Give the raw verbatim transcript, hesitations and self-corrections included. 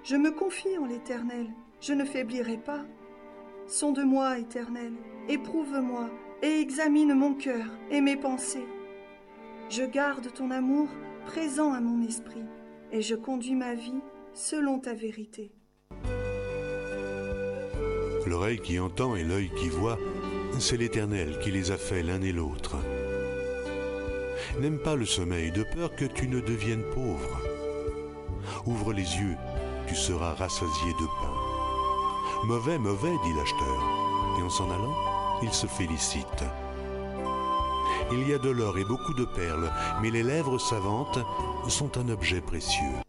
Je me confie en l'Éternel, je ne faiblirai pas. Sonde-moi, Éternel, éprouve-moi et examine mon cœur et mes pensées. Je garde ton amour présent à mon esprit et je conduis ma vie selon ta vérité. L'oreille qui entend et l'œil qui voit, c'est l'Éternel qui les a faits l'un et l'autre. N'aime pas le sommeil de peur que tu ne deviennes pauvre. Ouvre les yeux, tu seras rassasié de pain. Mauvais, mauvais, dit l'acheteur, et en s'en allant, il se félicite. Il y a de l'or et beaucoup de perles, mais les lèvres savantes sont un objet précieux.